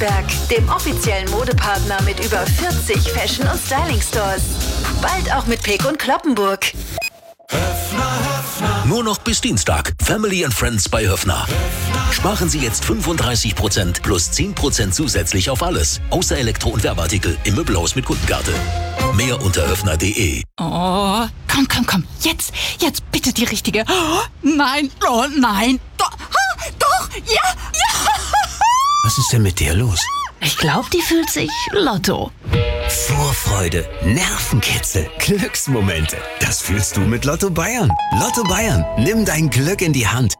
Nürnberg, dem offiziellen Modepartner mit über 40 Fashion- und Styling-Stores. Bald auch mit Peek und Cloppenburg. Nur noch bis Dienstag. Family and Friends bei Höffner. Sparen Sie jetzt 35% plus 10% zusätzlich auf alles. Außer Elektro- und Werbeartikel im Möbelhaus mit Kundenkarte. Mehr unter höffner.de. Oh, komm. Jetzt bitte die richtige. Oh, nein. Doch, ja. Was ist denn mit dir los? Ich glaube, die fühlt sich Lotto. Vorfreude, Nervenkitzel, Glücksmomente. Das fühlst du mit Lotto Bayern. Lotto Bayern, nimm dein Glück in die Hand.